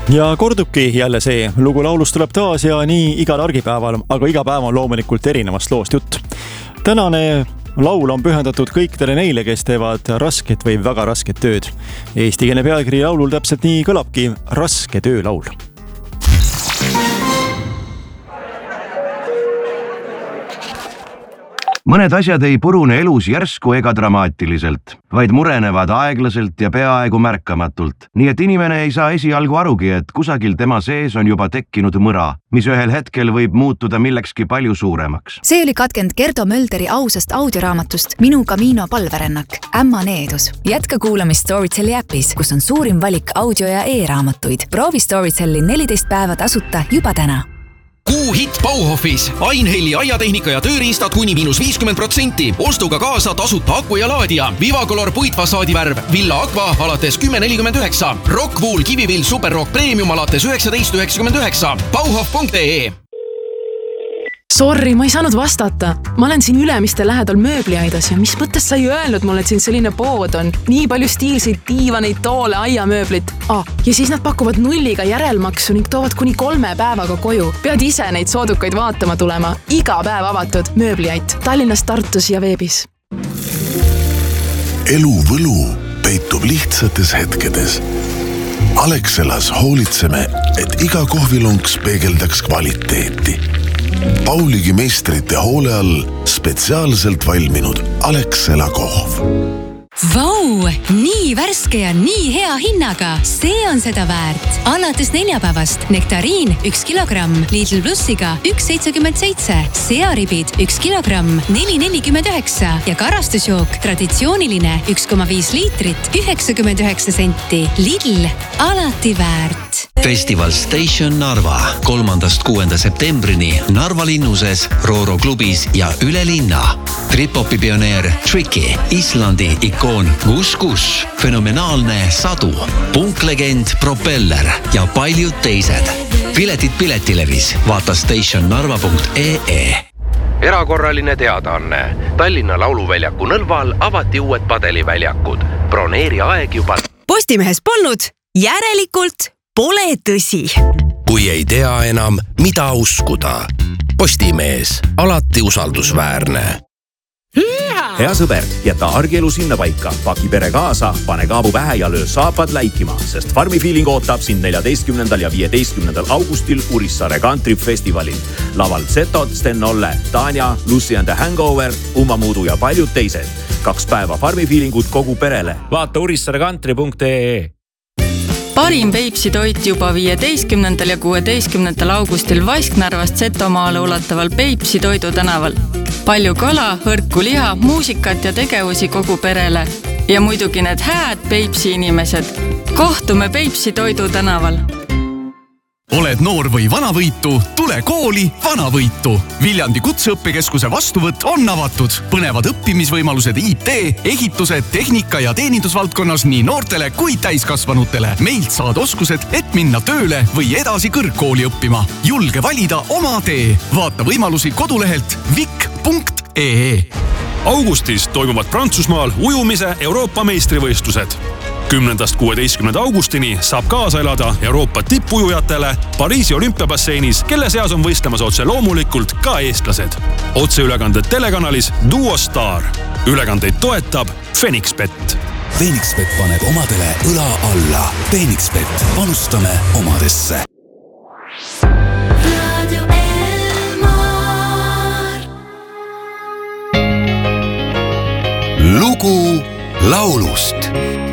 Ja kordubki jälle see lugu laulust tuleb taas ja nii igal argipäeval, aga iga päev on loomulikult erinevast loost jutt. Tänane laul on pühendatud kõikidele neile, kes teevad rasket või väga rasket tööd. Eestikeelne pealkiri laulul täpselt nii kõlabki: raske töölaul. Mõned asjad ei purune elus järsku ega dramaatiliselt, vaid murenevad aeglaselt ja peaaegu märkamatult. Nii et inimene ei saa esialgu arugi, et kusagil tema sees on juba tekkinud mõra, mis ühel hetkel võib muutuda millekski palju suuremaks. See oli katkend Gerdo Mölderi ausast audioraamatust Minu Camino palverännak, Ämma needus. Jätka kuulamist Storytelli äpis, kus on suurim valik audio- ja e-raamatuid. Proovi Storytelli 14 päeva tasuta juba täna. Kuu hitt Bauhofis. Ainhelli aiatehnika ja tööriistad kuni -50%. Ostuga kaasa tasuta aku ja laadija. Vivacolor puitfassaadivärv Villa Aqua alates 10,49. Rockwool Kivivill Super Rock Premium alates 19,99. Bauhof.ee. Sorry, ma ei saanud vastata. Ma olen siin Ülemiste lähedal mööbliaidas ja mis mõttes sa ei öelnud mulle, et siin selline pood on? Nii palju stiilseid diivaneid, toole, aiamööblit. Ja siis nad pakuvad nulliga järelmaksu ning toovad kuni 3 päevaga koju. Pead ise neid soodukaid vaatama tulema. Iga päev avatud mööbliait Tallinnas, Tartus ja veebis. Elu võlu peitub lihtsates hetkedes. Alexelas hoolitseme, et iga kohvilonks peegeldaks kvaliteeti. Pauligi meistrite hoole all spetsiaalselt valminud Alexela kohv. Vau, nii värske ja nii hea hinnaga. See on seda väärt. Alates neljapäevast nektariin 1 kilogramm Lidl Plussiga 1,77, searibid 1 kilogramm 4,49 ja karastusjook traditsiooniline 1,5 liitrit 99 senti. Lidl, alati väärt. Festival Station Narva 3.–6. septembrini Narva linnuses, Rooro klubis ja üle linna. Trip-hopi pioneer Tricky, Islandi ikoon Gus, fenomenaalne Sadu, punklegend Propeller ja paljud teised. Piletid Piletilevis, vaata stationnarva.ee. Erakorraline teadaanne. Tallinna Lauluväljaku nõlval avati uued padeliväljakud. Broneeri aeg juba. Postimehes polnud, järelikult pole tõsi. Kui ei tea enam, mida uskuda. Postimees, alati usaldusväärne. Hea sõber, jäta argielu sinna paika. Paki pere kaasa, pane kaabu pähe ja löö saapad läikima, sest Farmi Feeling ootab sind 14. ja 15. augustil Urissaare Country Festivalil. Laval Zetod, Sten Olle, Tanja, Lucy and the Hangover, Uma Muudu ja paljud teised. 2 päeva Farmi Feelingut kogu perele. Vaata urissaarecountry.ee. Parim Peipsi toit juba 15. ja 16. augustil Vasknarvast Setomaale ulataval Peipsi Toidu tänaval. Palju kala, hõrku liha, muusikat ja tegevusi kogu perele. Ja muidugi need hääd Peipsi inimesed. Kohtume Peipsi Toidu tänaval. Oled noor või vanavõitu, tule kooli vanavõitu. Viljandi kutseõppekeskuse vastuvõtt on avatud. Põnevad õppimisvõimalused IT, ehitused, tehnika ja teenindusvaldkonnas nii noortele kui täiskasvanutele. Meilt saad oskused, et minna tööle või edasi kõrgkooli õppima. Julge valida oma tee. Vaata võimalusi kodulehelt vik.ee. Augustis toimuvad Prantsusmaal ujumise Euroopa meistrivõistlused. 10.–16. augustini saab kaasa elada Euroopa tippujujatele Pariisi olümpiabasseinis, kelle seas on võistlemas otse loomulikult ka eestlased. Otseülekanded telekanalis Duo Star. Ülekandeid toetab Fenixbet. Fenixbet paneb omadele õla alla. Fenixbet, panustame omadesse. Lugu laulust.